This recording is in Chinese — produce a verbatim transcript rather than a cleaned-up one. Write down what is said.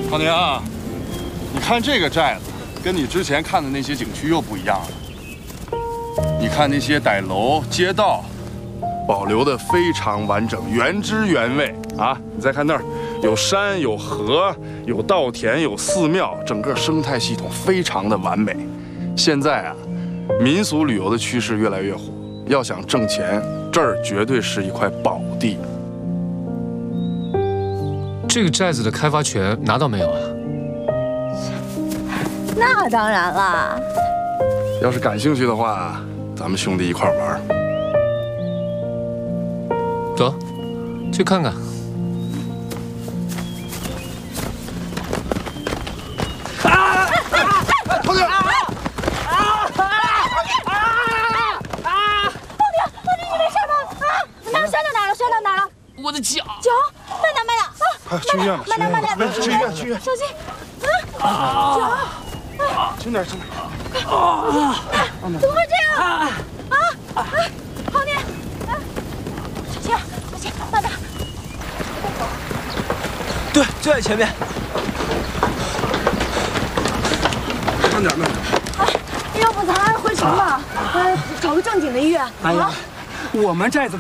老宁啊，你看这个寨子，跟你之前看的那些景区又不一样了。你看那些傣楼、街道，保留的非常完整，原汁原味啊！你再看那儿，有山有河，有稻田，有寺庙，整个生态系统非常的完美。现在啊，民俗旅游的趋势越来越火，要想挣钱，这儿绝对是一块宝地。 这个寨子的开发权拿到没有啊？ 那当然啦。 要是感兴趣的话，咱们兄弟一块玩。 走，去看看。 啊！头顶！啊！ 啊！啊！头顶，头顶，你没事吧？啊！哪摔到哪了？摔到哪了？ 我的脚！ 脚！慢点，慢点啊！ 去医院吧， 慢点，慢点，慢点， 去医院，去医院， 小心！啊！脚！ 轻点，轻点。 啊！怎么会这样？啊！啊！好点！啊！小心，小心，慢点。 对，就在前面。 慢点，慢点。 哎，要不咱回城吧？呃，找个正经的医院。 哎呀，我们寨子。